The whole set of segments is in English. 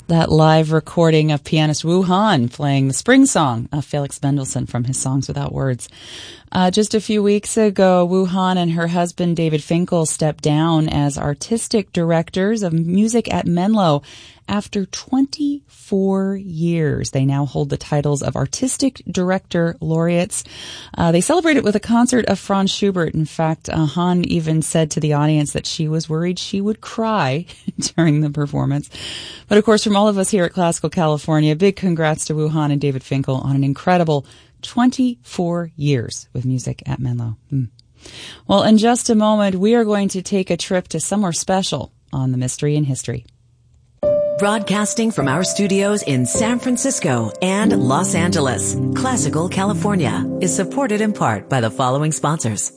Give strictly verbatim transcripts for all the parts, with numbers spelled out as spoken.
That live recording of pianist Wu Han playing the Spring Song of Felix Mendelssohn from his Songs Without Words. Uh, just a few weeks ago, Wu Han and her husband David Finkel stepped down as artistic directors of music at Menlo. After twenty-four years, they now hold the titles of Artistic Director Laureates. Uh, they celebrated with a concert of Franz Schubert. In fact, uh, Han even said to the audience that she was worried she would cry during the performance. But of course, from all of us here at Classical California, big congrats to Wu Han and David Finkel on an incredible twenty-four years with music at Menlo. Mm. Well, in just a moment, we are going to take a trip to somewhere special on the Mystery in History. Broadcasting from our studios in San Francisco and Los Angeles, Classical California is supported in part by the following sponsors.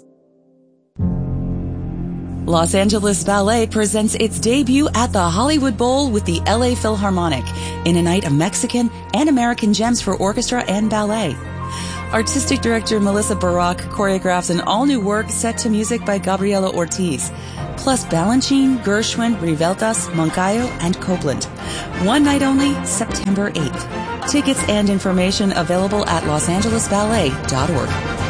Los Angeles Ballet presents its debut at the Hollywood Bowl with the L A Philharmonic in a night of Mexican and American gems for orchestra and ballet. Artistic director Melissa Barak choreographs an all-new work set to music by Gabriela Ortiz, plus Balanchine, Gershwin, Riveltas, Moncayo, and Copland. One night only, September eighth. Tickets and information available at los angeles ballet dot org.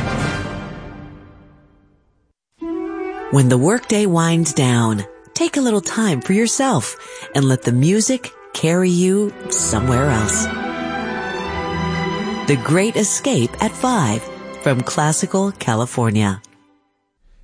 When the workday winds down, take a little time for yourself and let the music carry you somewhere else. The Great Escape at five from Classical California.